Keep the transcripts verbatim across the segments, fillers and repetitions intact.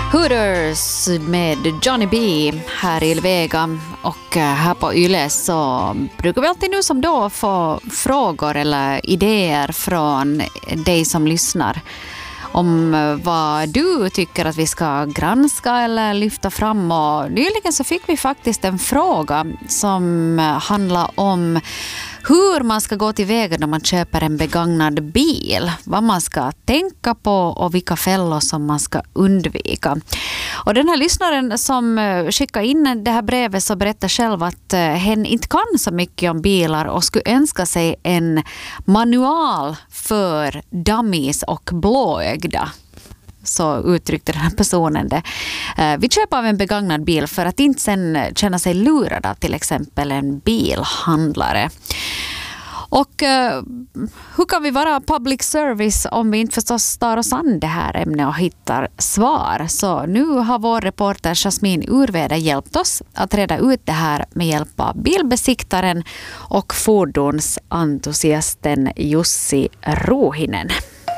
Hooters med Johnny B här i Vega, och här på Yle så brukar vi alltid nu som då få frågor eller idéer från dig som lyssnar om vad du tycker att vi ska granska eller lyfta fram. Och nyligen så fick vi faktiskt en fråga som handlar om hur man ska gå tillväga när man köper en begagnad bil. Vad man ska tänka på och vilka fällor som man ska undvika. Och den här lyssnaren som skickade in det här brevet så berättar själv att hen inte kan så mycket om bilar och skulle önska sig en manual för dummies och blåögda. Så uttryckte den här personen det. Vi köper av en begagnad bil för att inte sen känna sig lurad av till exempel en bilhandlare. Och uh, hur kan vi vara public service om vi inte förstås tar oss an det här ämnet och hittar svar? Så nu har vår reporter Jasmin Urvede hjälpt oss att reda ut det här med hjälp av bilbesiktaren och fordonsentusiasten Jussi Ruuhinen.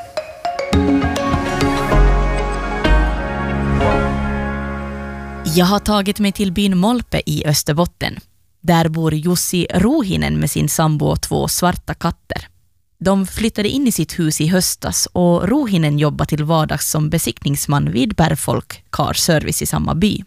Jag har tagit mig till byn Molpe i Österbotten. Där bor Jussi Ruuhinen med sin sambo och två svarta katter. De flyttade in i sitt hus i höstas och Ruuhinen jobbar till vardags som besiktningsman vid Bergfolk Car Service i samma by.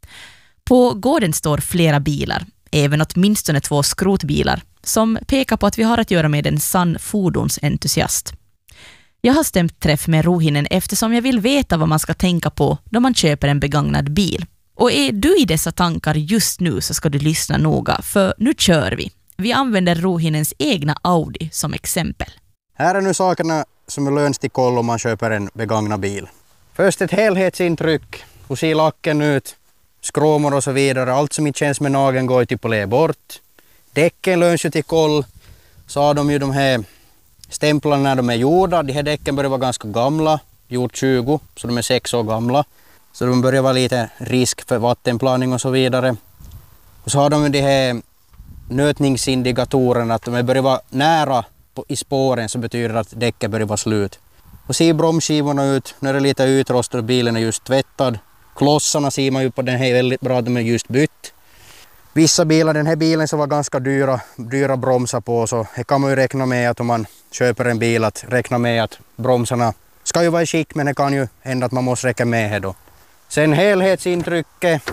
På gården står flera bilar, även åtminstone två skrotbilar, som pekar på att vi har att göra med en sann fordonsentusiast. Jag har stämt träff med Ruuhinen eftersom jag vill veta vad man ska tänka på då man köper en begagnad bil. Och är du i dessa tankar just nu så ska du lyssna noga, för nu kör vi. Vi använder Ruuhinens egna Audi som exempel. Här är nu sakerna som är löns till koll om man köper en begagnad bil. Först ett helhetsintryck. Hur ser lacken ut? Skråmor och så vidare. Allt som inte känns med nageln går till polé bort. Däcken löns ju till koll. Så har de ju de här stämplarna när de är gjorda. De här däcken börjar vara ganska gamla. Gjort tjugo, så de är sex år gamla. Så de börjar vara lite risk för vattenplaning och så vidare. Och så har de ju de här nötningsindikatorerna, att de börjar vara nära på, i spåren, så betyder det att däcket börjar vara slut. Och ser bromsskivorna ut, när det är lite utrostad och bilen är just tvättad. Klossarna ser man ju på den här väldigt bra, de är just bytt. Vissa bilar, den här bilen så var ganska dyra, dyra bromsar på, så det kan man ju räkna med att om man köper en bil att räkna med att bromsarna ska ju vara i skick, men det kan ju hända att man måste räcka med här då. Sen helhetsintrycket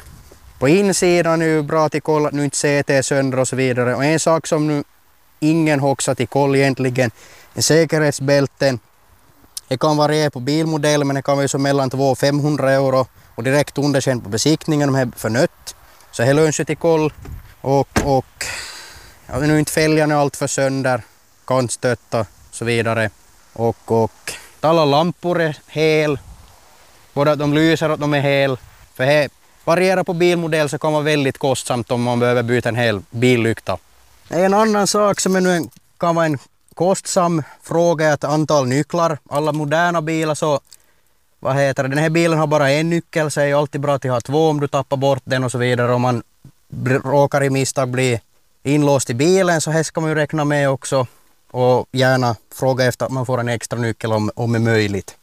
på insidan är ju bra till koll att nu inte C T är sönder och så vidare. Och en sak som nu ingen hoxar till koll egentligen är säkerhetsbälten. Det kan variera på bilmodell, men det kan vara så mellan två och femhundra euro och direkt underkänt på besiktningen om det är för nött. Så det löns ju till koll och, och ja, nu inte fälgarna allt för sönder, kantstötta och så vidare. Och, och alla lampor är hel. Både att de lyser och att de är hel. För det varierar på bilmodell så kan vara väldigt kostsamt om man behöver byta en hel billykta. En annan sak som är nu kan vara en kostsam fråga är att antal nycklar. Alla moderna bilar så, vad heter det, den här bilen har bara en nyckel, så är det alltid bra att ha två om du tappar bort den och så vidare. Om man råkar i misstag bli inlåst i bilen så här ska man ju räkna med också. Och gärna fråga efter att man får en extra nyckel om, om det är möjligt.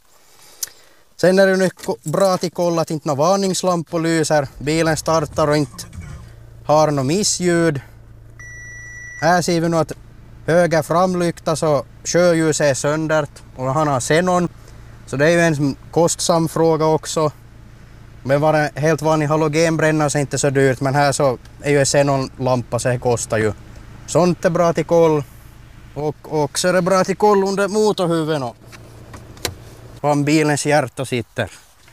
Sen är det nu bra att kolla att inte några varningslampor lyser. Bilen startar och inte har något missljud. Här ser vi nu att höger framlykta så körljuset är söndert och han har xenon. Så det är ju en kostsam fråga också. Men var en helt vanlig halogenbrännare så är inte så dyrt, men här så är ju en xenonlampa så det kostar ju. Sånt är bra till koll. Och, och så är det bra till koll under motorhuven. Var bilens hjärta sitter.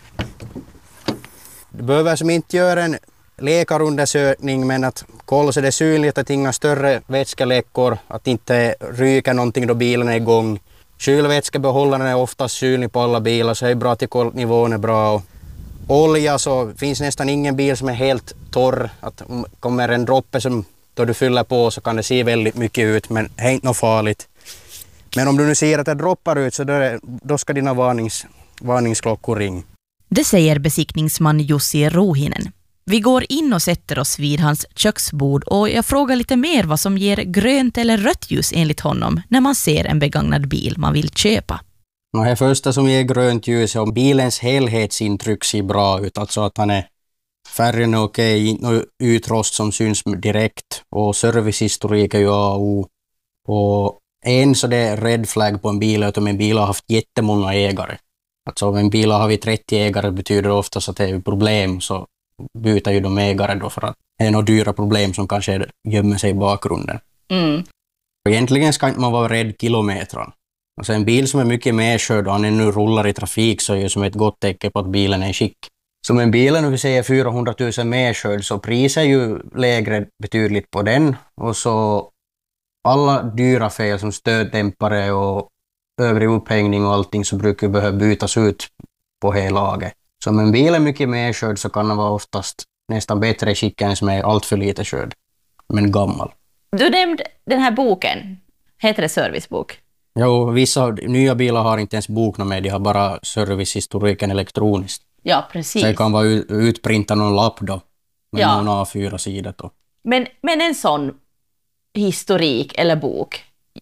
Du behöver som inte göra en läkarundersökning, men att kolla så det är synligt att inga större vätskeläckor, att inte ryker någonting då bilen är igång. Kylvätskebehållaren är oftast synlig på alla bilar, så det är bra till koll att nivån är bra. Och olja så finns nästan ingen bil som är helt torr. Att kommer en droppe som då du fyller på så kan det se väldigt mycket ut, men det är inte något farligt. Men om du nu ser att det droppar ut så då, då ska dina varnings, varningsklockor ringa. Det säger besiktningsman Jussi Ruuhinen. Vi går in och sätter oss vid hans köksbord och jag frågar lite mer vad som ger grönt eller rött ljus enligt honom när man ser en begagnad bil man vill köpa. Och det första som ger grönt ljus är om bilens helhetsintryck ser bra ut. Alltså att han är färgen är okej, inte någon utrost som syns direkt. Och servicehistorik är ju A och O. Och en så det är red flag på en bil är att om en bil har haft jättemånga ägare. Alltså om en bil har haft trettio ägare betyder det oftast att det är problem, så byter ju de ägare då för att det är några dyra problem som kanske gömmer sig i bakgrunden. Mm. Egentligen ska inte man vara rädd kilometrar. Alltså en bil som är mycket medkörd och han nu rullar i trafik så är det som ett gott tecken på att bilen är i skick. Som en bil nu vi säger fyrahundratusen medkörd så priset är ju lägre betydligt på den. Och så alla dyra fel som stöddämpare och övrig upphängning och allting så brukar behöva bytas ut på hela laget. Så om en bil är mycket medkörd så kan den vara oftast nästan bättre i skick än som är allt för lite körd, men gammal. Du nämnde den här boken. Heter det servicebok? Jo, vissa nya bilar har inte ens bok med, de har bara servicehistoriken elektroniskt. Ja, precis. Så det kan vara utprinta någon lapp då, med ja. någon A fyra sidor då. Men, men en sån historik eller bok,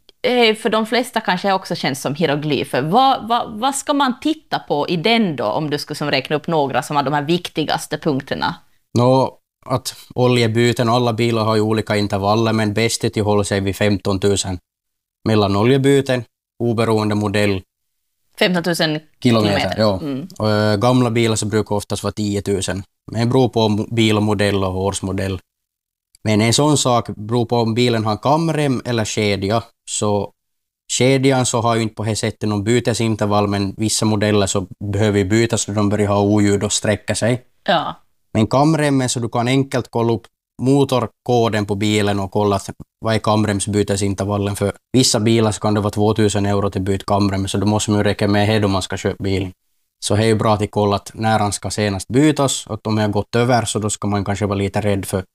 för de flesta kanske också känns som hieroglyfer. Vad, vad, vad ska man titta på i den då, om du skulle som räkna upp några som är de här viktigaste punkterna? Nå, att oljebyten, alla bilar har ju olika intervaller, men bäst att hålla sig vid femton tusen mellan oljebyten, oberoende modell. femton tusen kilometer, kilometer. Ja. Mm. Och, äh, gamla bilar så brukar oftast vara tio tusen. Men det beror på bil och modell och årsmodell. Men en sån sak beror på om bilen har kamrem eller kedja. Så kedjan så har ju inte på det sättet någon bytesintervall, men vissa modeller så behöver ju bytas så de börjar ha oljud och sträcka sig. Ja. Men kamremmen så du kan enkelt kolla upp motorkoden på bilen och kolla vad är kamremsbytesintervallen. För vissa bilar så kan det vara tvåtusen euro till byt kamrem, så då måste man ju räcka med det då man ska köpa bilen. Så det är ju bra att kolla att när han ska senast bytas, och om jag har gått över så då ska man kanske vara lite rädd, för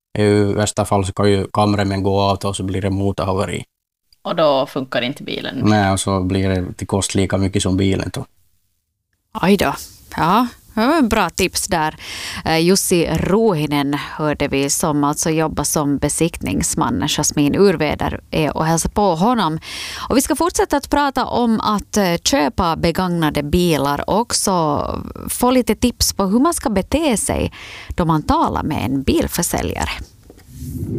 i värsta fall så kan ju kamremmen gå av och så blir det motorhaveri. Och då funkar inte bilen. Nej, och så blir det till kost lika mycket som bilen då. Oj då. Ja, bra tips där. Jussi Ruuhinen hörde vi, som alltså jobbar som besiktningsman. Jasmin Urväder är och hälsar på honom. Och vi ska fortsätta att prata om att köpa begagnade bilar och också få lite tips på hur man ska bete sig då man talar med en bilförsäljare.